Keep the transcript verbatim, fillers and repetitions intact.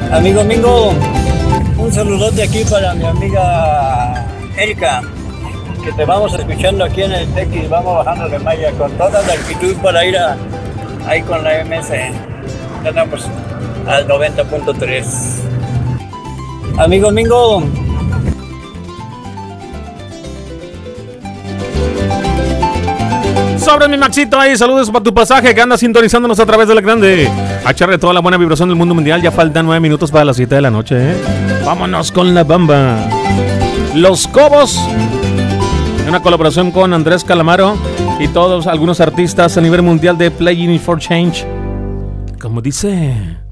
Amigo Mingo, un saludote aquí para mi amiga Erika, que te vamos escuchando aquí en el Tequis, vamos bajando de malla con toda la actitud para ir a, ahí con la M S. Ganamos al noventa punto tres. Amigo Mingo. Sobre mi Maxito ahí, saludos para tu pasaje que anda sintonizándonos a través de la grande. A echarle toda la buena vibración del mundo mundial. Ya faltan nueve minutos para las siete de la noche, ¿eh? Vámonos con la bamba. Los Cobos, una colaboración con Andrés Calamaro y todos algunos artistas a nivel mundial de Playing for Change. Como dice...